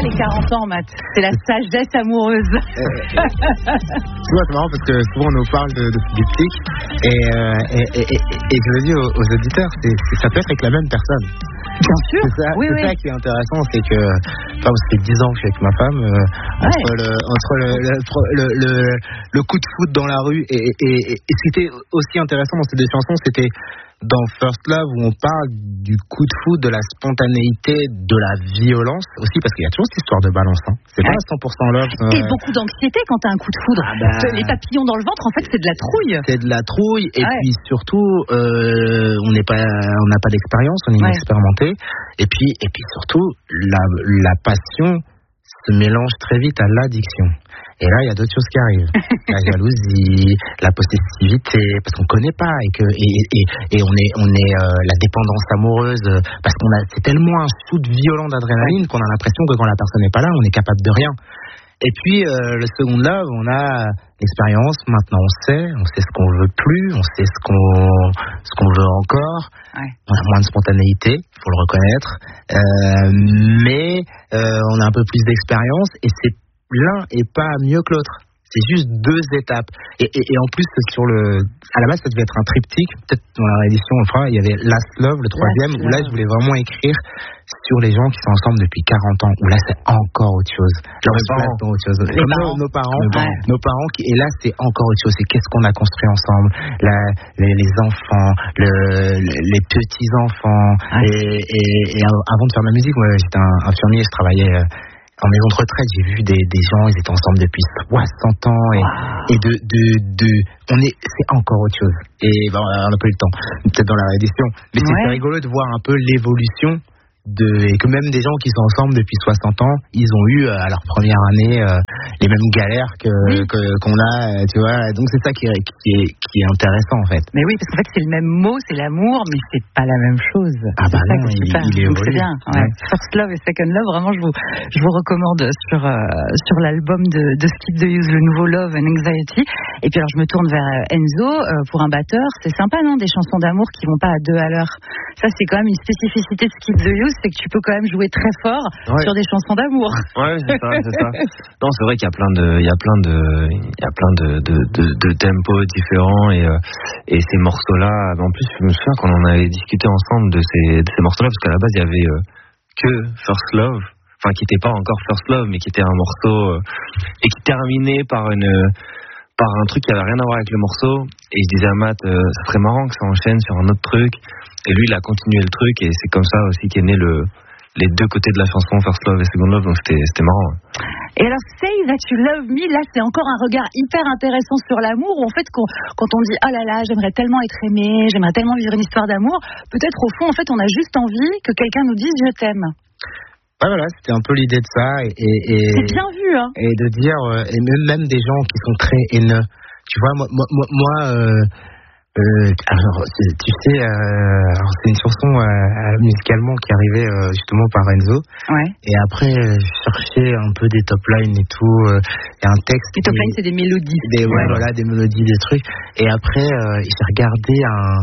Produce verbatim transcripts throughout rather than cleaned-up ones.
les quarante ans, Matt. C'est la sagesse amoureuse. Euh, tu vois, c'est marrant parce que souvent on nous parle de, de diptyque et, euh, et, et, et, et je le dis aux, aux auditeurs, c'est, c'est, ça peut être avec la même personne. Bien sûr. C'est ça, oui, c'est oui. ça qui est intéressant, c'est que, enfin, ça fait dix ans que je suis avec ma femme, euh, ouais. entre, le, entre le, le, le, le coup de foot dans la rue et, et, et, et ce qui était aussi intéressant dans ces deux chansons, c'était dans First Love où on parle du coup de foot, de la spontanéité, de la violence aussi, parce qu'il y a toujours cette histoire de balance. Hein. C'est ouais. pas cent pour cent love. Et euh... beaucoup d'anxiété quand t'as un coup de foudre. Ah bah... Les papillons dans le ventre, en fait, c'est de la trouille. C'est de la trouille, et ouais. puis surtout, euh, on n'est pas, on n'a pas d'expérience, on est ouais. inexpérimenté, et puis, et puis surtout, la, la passion se mélange très vite à l'addiction. Et là, il y a d'autres choses qui arrivent. La jalousie, la possessivité, parce qu'on connaît pas et que et, et, et on est on est euh, la dépendance amoureuse, parce qu'on a c'est tellement un shoot violent d'adrénaline qu'on a l'impression que quand la personne n'est pas là, on est capable de rien. Et puis euh, le second love, on a l'expérience. Maintenant, on sait, on sait ce qu'on veut plus, on sait ce qu'on ce qu'on veut encore. Ouais. On a moins de spontanéité, faut le reconnaître, euh, mais euh, on a un peu plus d'expérience et c'est l'un est pas mieux que l'autre. C'est juste deux étapes. Et, et, et en plus, sur le, à la base, ça devait être un triptyque. Peut-être dans la réédition, on le fera. Il y avait Last Love, le troisième, Last où là, je voulais vraiment écrire sur les gens qui sont ensemble depuis quarante ans. Où là, c'est encore autre chose. Genre, les parents. Autre chose. Les Comme parents. Nos, nos parents. Nos parents. Ouais. Nos parents qui, et là, c'est encore autre chose. C'est qu'est-ce qu'on a construit ensemble. La, les, les enfants, le, les petits-enfants. Ouais. Et, et, et avant de faire ma musique, moi, j'étais un infirmier, je travaillais en maison de retraite, j'ai vu des, des gens, ils étaient ensemble depuis soixante ans et, wow. et de, de, de, on est, c'est encore autre chose. Et ben, on n'a pas eu le temps, peut-être dans la réédition. Mais ouais. c'est rigolo de voir un peu l'évolution de, et que même des gens qui sont ensemble depuis soixante ans, ils ont eu à leur première année euh, les mêmes galères que, oui. que qu'on a, tu vois. Donc c'est ça qui est, qui est qui est intéressant en fait. Mais oui, parce qu'en fait c'est le même mot, c'est l'amour, mais c'est pas la même chose. Ah bah c'est non, ça il, super. il est Donc c'est bien. Ouais. Ouais. First Love et Second Love, vraiment je vous je vous recommande sur euh, sur l'album de, de Skip the Use, le nouveau Love and Anxiety. Et puis alors je me tourne vers Enzo euh, pour un batteur, c'est sympa non, des chansons d'amour qui vont pas à deux à l'heure. Ça c'est quand même une spécificité de Skip the Use, c'est que tu peux quand même jouer très fort ouais. sur des chansons d'amour. Ouais, c'est ça, c'est ça. Non, c'est vrai qu'il y a plein de, il y a plein de, il y a plein de, de, de, de tempos différents et, euh, et ces morceaux-là. En plus, je me souviens qu'on en avait discuté ensemble de ces, de ces morceaux-là parce qu'à la base, il y avait euh, que First Love, enfin qui n'était pas encore First Love, mais qui était un morceau euh, et qui terminait par une, par un truc qui avait rien à voir avec le morceau. Et je disais à Matt, euh, ça serait marrant que ça enchaîne sur un autre truc. Et lui, il a continué le truc et c'est comme ça aussi qu'est né le les deux côtés de la chanson, First Love et Second Love, donc c'était, c'était marrant. Et alors, Say That You Love Me, là, c'est encore un regard hyper intéressant sur l'amour, où en fait, quand, quand on dit « Ah là là, j'aimerais tellement être aimé, j'aimerais tellement vivre une histoire d'amour », peut-être au fond, en fait, on a juste envie que quelqu'un nous dise « Je t'aime ». Ouais, voilà, c'était un peu l'idée de ça. Et, et, c'est bien vu, hein. Et de dire, et même, même des gens qui sont très haineux. Tu vois, moi, moi, moi euh, Euh, alors, tu sais, euh, alors c'est une chanson euh, musicalement qui arrivait euh, justement par Enzo. Ouais. Et après, euh, je cherchais un peu des top lines et tout, euh, et un texte. Les top lines, c'est des mélodies. Des, ouais, ouais. Voilà, des mélodies, des trucs. Et après, euh, j'ai regardé un.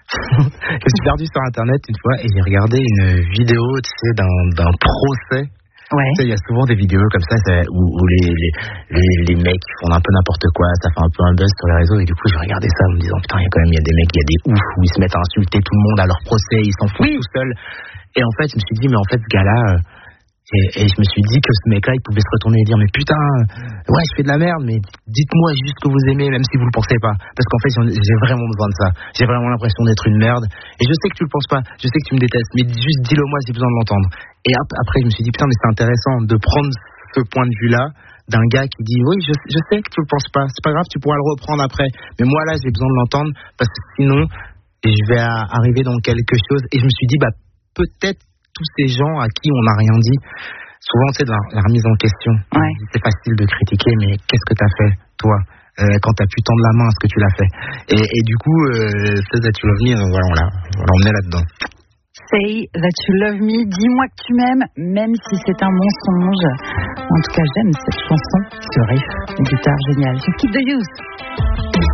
Je suis perdu sur Internet une fois et j'ai regardé une vidéo, tu sais, d'un, d'un procès. Ouais. Tu sais, il y a souvent des vidéos comme ça c'est, où, où les, les, les, les mecs font un peu n'importe quoi, ça fait un peu un buzz sur les réseaux, et du coup, j'ai regardé ça en me disant, putain, il y a quand même, il y a des mecs, il y a des oufs où ils se mettent à insulter tout le monde à leur procès, ils s'en foutent oui. tout seuls. Et en fait, je me suis dit, mais en fait, ce gars-là, et, et je me suis dit que ce mec-là, il pouvait se retourner et dire, mais putain, ouais, je fais de la merde, mais dites-moi juste que vous aimez, même si vous le pensez pas. Parce qu'en fait, j'ai vraiment besoin de ça. J'ai vraiment l'impression d'être une merde. Et je sais que tu le penses pas, je sais que tu me détestes, mais juste dis-le moi, j'ai besoin de l'entendre. Et après, je me suis dit, putain, mais c'est intéressant de prendre ce point de vue-là d'un gars qui dit, oui, je, je sais que tu le penses pas, c'est pas grave, tu pourras le reprendre après. Mais moi, là, j'ai besoin de l'entendre, parce que sinon, je vais arriver dans quelque chose. Et je me suis dit, bah, peut-être tous ces gens à qui on n'a rien dit, souvent, c'est de la, la remise en question. Ouais. C'est facile de critiquer, mais qu'est-ce que t'as fait, toi, euh, quand t'as pu tendre la main, est-ce que tu l'as fait? Et, et du coup, euh, Say That You Love Me, euh, voilà, on l'a, on l'a emmené là-dedans. Say That You Love Me, dis-moi que tu m'aimes, même si c'est un mensonge. En tout cas, j'aime cette chanson, ce riff, une guitare géniale. C'est Skip the Use.